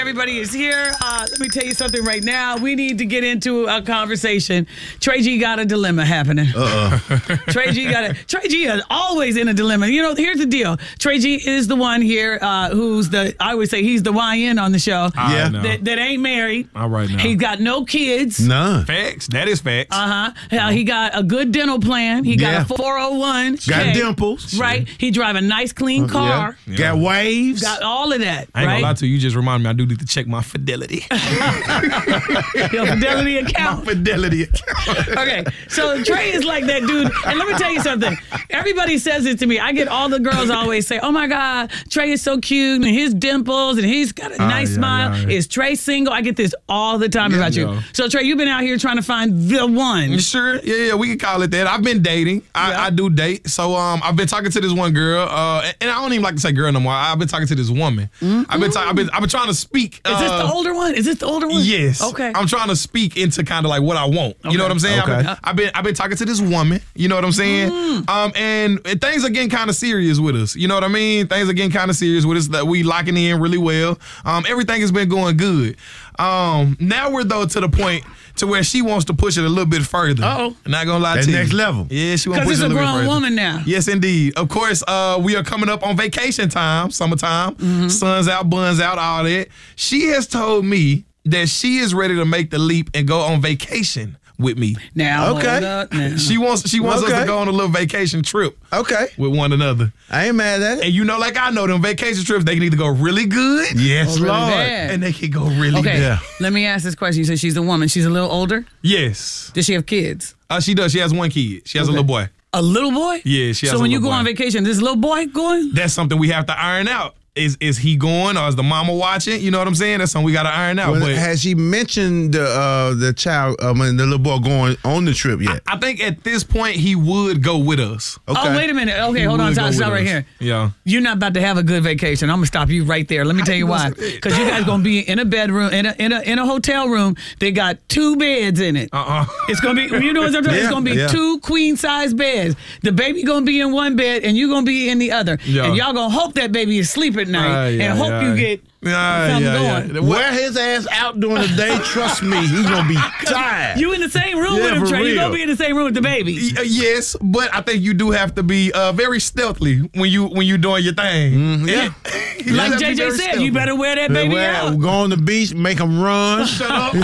everybody is here. Let me tell you something right now. We need to get into a conversation. Trey G got a dilemma happening. Trey G is always in a dilemma. You know, here's the deal. Trey G is the one here who's I always say he's the YN on the show. That ain't married. All right now. He's got no kids. None. Facts. That is facts. He got a good dental plan. He got a 401. Got dimples. Right. He drive a nice, clean car. Yeah. Got waves. Got all of that. I ain't gonna lie to you. You just remind me. I do need to check my fidelity. Your fidelity account. My fidelity account. Okay, so Trey is like that dude. And let me tell you something. Everybody says it to me. I get all the girls always say, oh my God, Trey is so cute and his dimples and he's got a nice smile. Yeah. Is Trey single? I get this all the time about you. So Trey, you've been out here trying to find the one. Sure. Yeah, we can call it that. I've been dating. I do date. So I've been talking to this one girl, and I don't even like to say girl no more. I've been talking to this woman. I've been trying to speak. Is this the older one? Is this the older one? Yes. Okay. I'm trying to speak into kind of like what I want. You know what I'm saying? Okay. I've been talking to this woman. You know what I'm saying? And things are getting kind of serious with us. You know what I mean? Things are getting kind of serious with us. That we locking in really well. Everything has been going good. Now we're though to the point to where she wants to push it a little bit further. Not gonna lie to you. Next level. Yeah, she wants to push it a little bit further. Because it's a grown woman now. Yes, indeed. Of course, we are coming up on vacation time, summertime. Sun's out, buns out, all that. She has told me that she is ready to make the leap and go on vacation with me. Now, Okay. hold up now. She wants us to go on a little vacation trip. Okay. With one another. I ain't mad at it. And you know, like I know, them vacation trips, they can either go really good. Yes, really Lord. bad. And they can go really Okay, bad. let me ask this question. You said she's a woman. She's a little older? Yes. Does she have kids? She does. She has one kid. She has a little boy. A little boy? Yeah, she has So a when you little go boy. on vacation, this little boy going? That's something we have to iron out. Is he going or is the mama watching? You know what I'm saying? That's something we got to iron out. Well, but has she mentioned the child, the little boy going on the trip yet? I think at this point he would go with us. Okay. Oh, wait a minute. Okay, hold on. would go Stop with right us. here. Yeah. You're not about to have a good vacation. I'm gonna stop you right there. Let me tell you why. Because you guys gonna be in a bedroom, in a hotel room. They got 2 beds in it. It's gonna be, you know what I'm talking about? It's gonna be 2 queen size beds. The baby gonna be in one bed and you gonna be in the other. Yeah. And y'all gonna hope that baby is asleep at night and hope you get something going. Wear his ass out during the day. Trust me, he's gonna be tired. You in the same room with him, for Trey. You're gonna real. be in the same room with the baby. Yes, but I think you do have to be very stealthy when you doing your thing. Yeah. Like JJ said, you better wear that baby out. Go on the beach, make him run. Shut up.